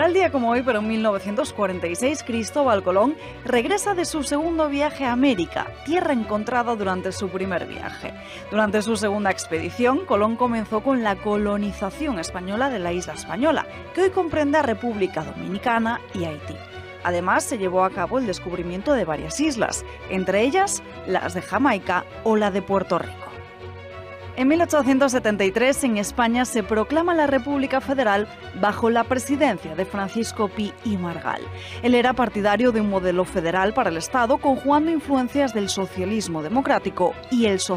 Tal día como hoy, pero en 1946, Cristóbal Colón regresa de su segundo viaje a América, tierra encontrada durante su primer viaje. Durante su segunda expedición, Colón comenzó con la colonización española de la isla española, que hoy comprende a República Dominicana y Haití. Además, se llevó a cabo el descubrimiento de varias islas, entre ellas las de Jamaica o la de Puerto Rico. En 1873, en España, se proclama la República Federal bajo la presidencia de Francisco Pi y Margall. Él era partidario de un modelo federal para el Estado, conjugando influencias del socialismo democrático y el socialismo